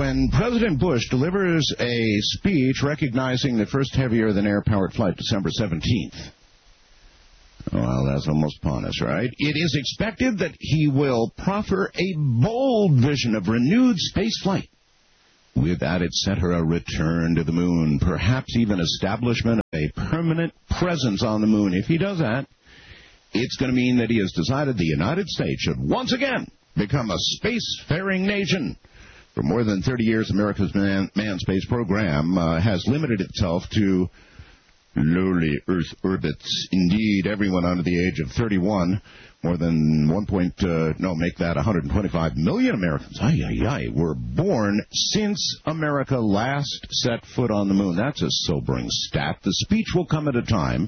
when President Bush delivers a speech recognizing the first heavier-than-air powered flight December 17th, well, that's almost upon us, right? It is expected that he will proffer a bold vision of renewed space flight, with at its center a return to the moon, perhaps even establishment of a permanent presence on the moon. If he does that, it's going to mean that he has decided the United States should once again become a spacefaring nation. For more than 30 years, America's manned space program has limited itself to lowly Earth orbits. Indeed, everyone under the age of 31, more than 125 million Americans, were born since America last set foot on the moon. That's a sobering stat. The speech will come at a time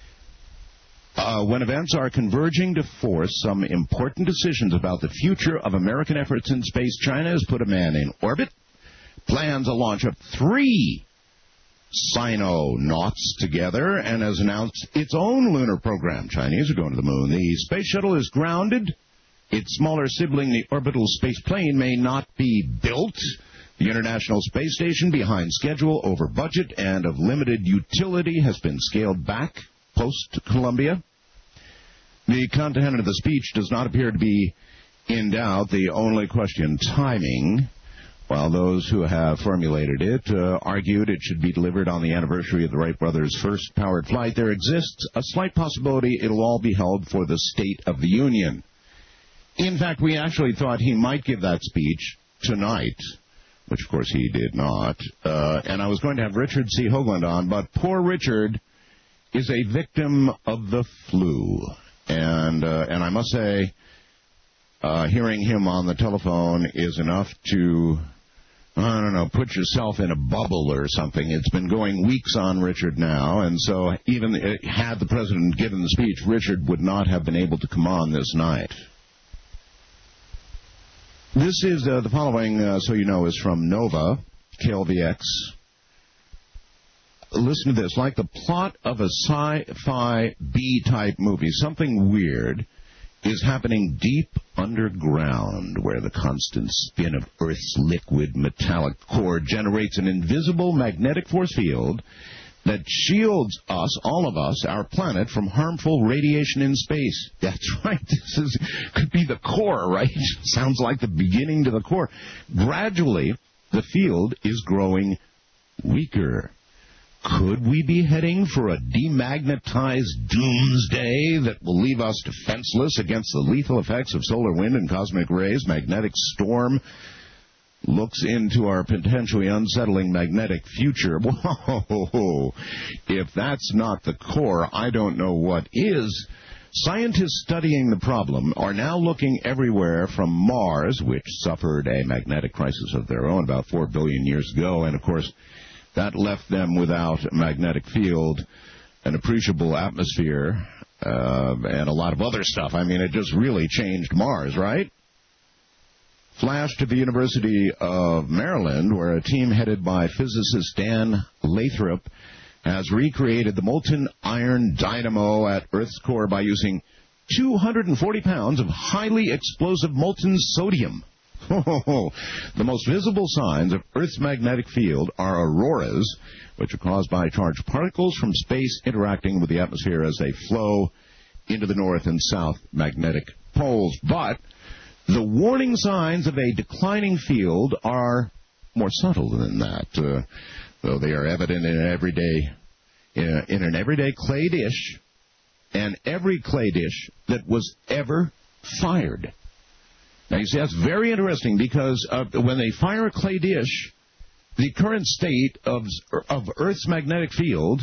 when events are converging to force some important decisions about the future of American efforts in space. China has put a man in orbit, plans a launch of 3 Sino-nauts together, and has announced its own lunar program. Chinese are going to the moon. The space shuttle is grounded. Its smaller sibling, the orbital space plane, may not be built. The International Space Station, behind schedule, over budget, and of limited utility, has been scaled back post-Columbia. The content of the speech does not appear to be in doubt. The only question, timing. While those who have formulated it argued it should be delivered on the anniversary of the Wright brothers' first powered flight, there exists a slight possibility it'll all be held for the State of the Union. In fact, we actually thought he might give that speech tonight, which, of course, he did not. And I was going to have Richard C. Hoagland on, but poor Richard is a victim of the flu. And I must say, hearing him on the telephone is enough to, I don't know, put yourself in a bubble or something. It's been going weeks on Richard now, and so even had the president given the speech, Richard would not have been able to come on this night. This is the following, so you know, is from Nova, KLVX. Listen to this. Like the plot of a sci-fi B-type movie, something weird is happening deep underground, where the constant spin of Earth's liquid metallic core generates an invisible magnetic force field that shields us, all of us, our planet, from harmful radiation in space. That's right. This could be the core, right? Sounds like the beginning to the core. Gradually, the field is growing weaker. Could we be heading for a demagnetized doomsday that will leave us defenseless against the lethal effects of solar wind and cosmic rays? Magnetic Storm looks into our potentially unsettling magnetic future. Whoa! If that's not the core, I don't know what is. Scientists studying the problem are now looking everywhere from Mars, which suffered a magnetic crisis of their own about 4 billion years ago, and of course, that left them without a magnetic field, an appreciable atmosphere, and a lot of other stuff. I mean, it just really changed Mars, right? Flash to the University of Maryland, where a team headed by physicist Dan Lathrop has recreated the molten iron dynamo at Earth's core by using 240 pounds of highly explosive molten sodium. The most visible signs of Earth's magnetic field are auroras, which are caused by charged particles from space interacting with the atmosphere as they flow into the north and south magnetic poles. But the warning signs of a declining field are more subtle than that, though they are evident in an everyday clay dish, and every clay dish that was ever fired. Now, you see, that's very interesting because when they fire a clay dish, the current state of Earth's magnetic field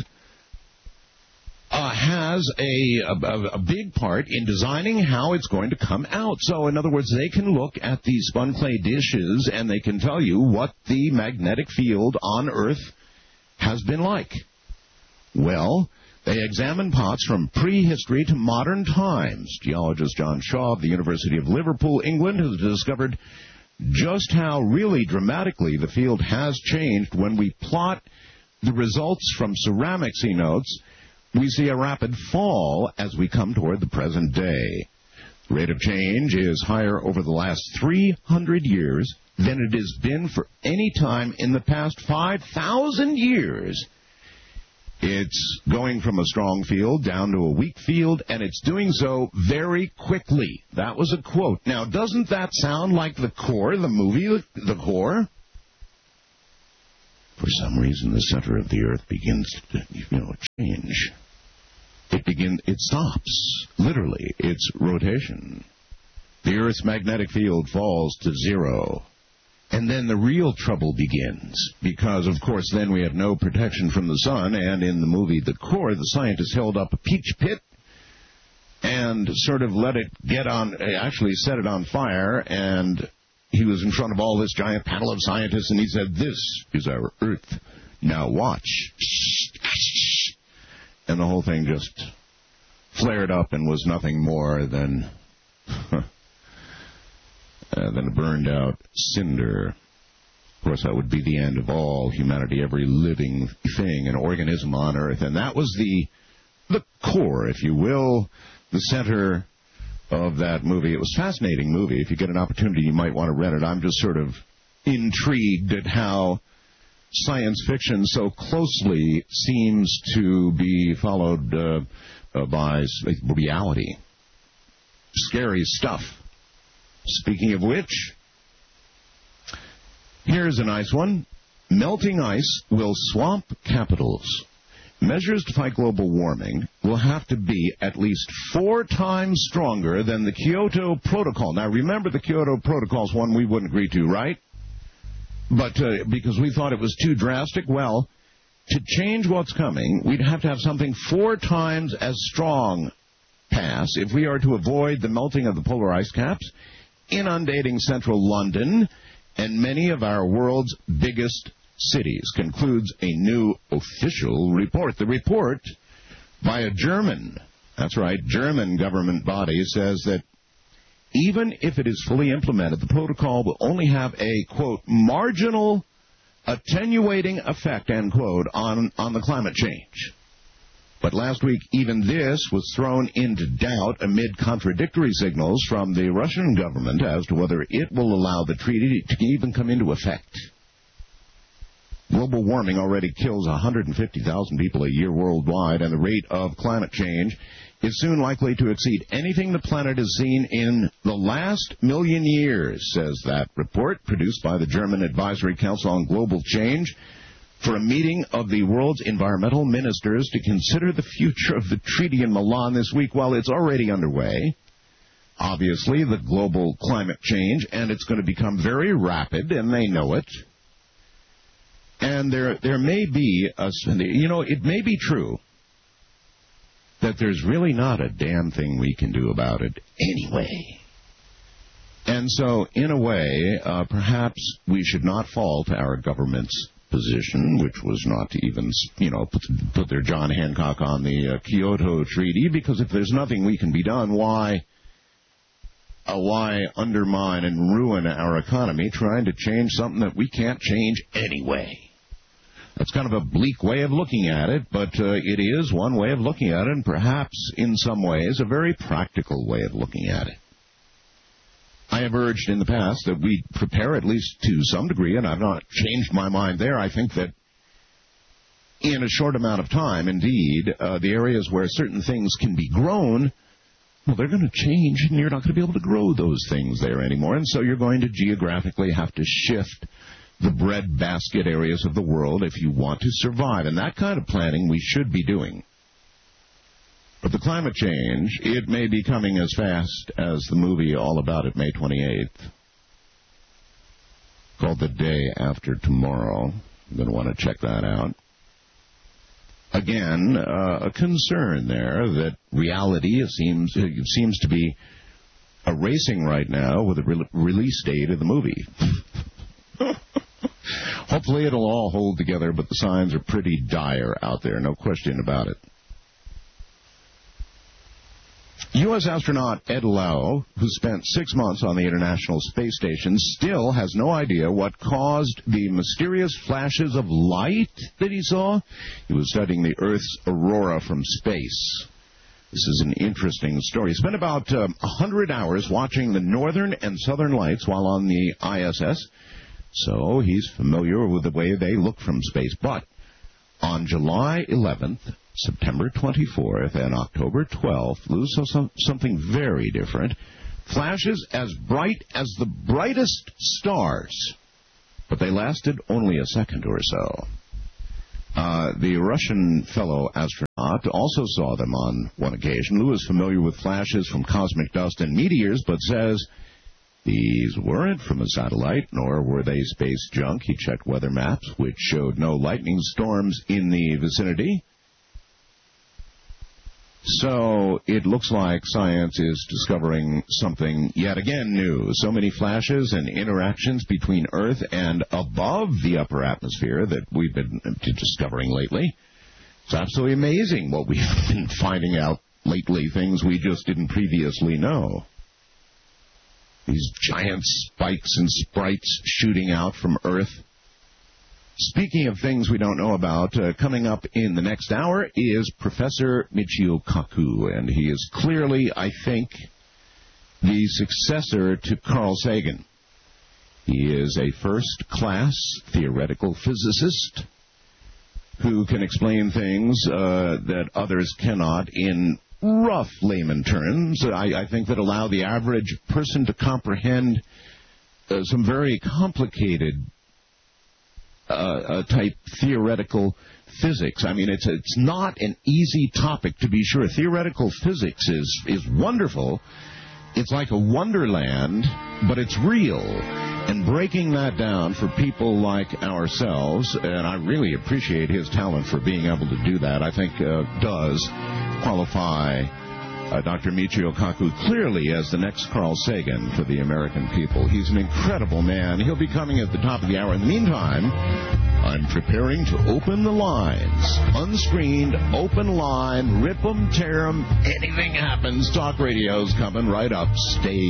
has a big part in designing how it's going to come out. So, in other words, they can look at these spun clay dishes and they can tell you what the magnetic field on Earth has been like. Well, they examine pots from prehistory to modern times. Geologist John Shaw of the University of Liverpool, England, has discovered just how really dramatically the field has changed. When we plot the results from ceramics, he notes, we see a rapid fall as we come toward the present day. The rate of change is higher over the last 300 years than it has been for any time in the past 5,000 years. It's going from a strong field down to a weak field, and it's doing so very quickly. That was a quote. Now, doesn't that sound like The Core, the movie, The Core? For some reason, the center of the Earth begins to, change. It stops, literally, its rotation. The Earth's magnetic field falls to zero. And then the real trouble begins, because, of course, then we have no protection from the sun, and in the movie The Core, the scientists held up a peach pit and sort of let it actually set it on fire, and he was in front of all this giant panel of scientists, and he said, "This is our Earth. Now watch." And the whole thing just flared up and was nothing more than a burned-out cinder. Of course, that would be the end of all humanity, every living thing and organism on Earth. And that was the core, if you will, the center of that movie. It was a fascinating movie. If you get an opportunity, you might want to rent it. I'm just sort of intrigued at how science fiction so closely seems to be followed by reality. Scary stuff. Speaking of which, here's a nice one. Melting ice will swamp capitals. Measures to fight global warming will have to be at least 4 times stronger than the Kyoto Protocol. Now, remember, the Kyoto Protocol is one we wouldn't agree to, right? But because we thought it was too drastic, well, to change what's coming, we'd have to have something 4 times as strong pass if we are to avoid the melting of the polar ice caps, inundating central London and many of our world's biggest cities, concludes a new official report. The report by a German government body says that even if it is fully implemented, the protocol will only have a, quote, marginal attenuating effect, end quote, on the climate change. But last week, even this was thrown into doubt amid contradictory signals from the Russian government as to whether it will allow the treaty to even come into effect. Global warming already kills 150,000 people a year worldwide, and the rate of climate change is soon likely to exceed anything the planet has seen in the last 1,000,000 years, says that report produced by the German Advisory Council on Global Change for a meeting of the world's environmental ministers to consider the future of the treaty in Milan this week. While it's already underway, obviously, the global climate change, and it's going to become very rapid, and they know it. And there may be, it may be true that there's really not a damn thing we can do about it anyway. And so, in a way, perhaps we should not fault our government's position, which was not to even, put their John Hancock on the Kyoto Treaty, because if there's nothing we can be done, why undermine and ruin our economy trying to change something that we can't change anyway? That's kind of a bleak way of looking at it, but it is one way of looking at it, and perhaps in some ways a very practical way of looking at it. I have urged in the past that we prepare, at least to some degree, and I've not changed my mind there. I think that in a short amount of time, indeed, the areas where certain things can be grown, well, they're going to change, and you're not going to be able to grow those things there anymore, and so you're going to geographically have to shift the breadbasket areas of the world if you want to survive, and that kind of planning we should be doing. But the climate change, it may be coming as fast as the movie All About It, May 28th, called The Day After Tomorrow. You're going to want to check that out. Again, a concern there that reality seems to be erasing right now with the release date of the movie. Hopefully it'll all hold together, but the signs are pretty dire out there, no question about it. U.S. astronaut Ed Lowe, who spent 6 months on the International Space Station, still has no idea what caused the mysterious flashes of light that he saw. He was studying the Earth's aurora from space. This is an interesting story. He spent about 100 hours watching the northern and southern lights while on the ISS, so he's familiar with the way they look from space. But on July 11th, September 24th, and October 12th, Lou saw something very different. Flashes as bright as the brightest stars, but they lasted only a second or so. The Russian fellow astronaut also saw them on one occasion. Lou is familiar with flashes from cosmic dust and meteors, but says these weren't from a satellite, nor were they space junk. He checked weather maps, which showed no lightning storms in the vicinity. So it looks like science is discovering something yet again new. So many flashes and interactions between Earth and above the upper atmosphere that we've been discovering lately. It's absolutely amazing what we've been finding out lately, things we just didn't previously know. These giant spikes and sprites shooting out from Earth. Speaking of things we don't know about, coming up in the next hour is Professor Michio Kaku, and he is clearly, I think, the successor to Carl Sagan. He is a first-class theoretical physicist who can explain things that others cannot in rough layman terms, I think, that allow the average person to comprehend some very complicated type theoretical physics. I mean, it's not an easy topic, to be sure. Theoretical physics is wonderful. It's like a wonderland, but it's real. And breaking that down for people like ourselves, and I really appreciate his talent for being able to do that, I think does qualify Dr. Michio Kaku clearly as the next Carl Sagan for the American people. He's an incredible man. He'll be coming at the top of the hour. In the meantime, I'm preparing to open the lines. Unscreened, open line, rip 'em, tear 'em, anything happens. Talk radio's coming right up. Stay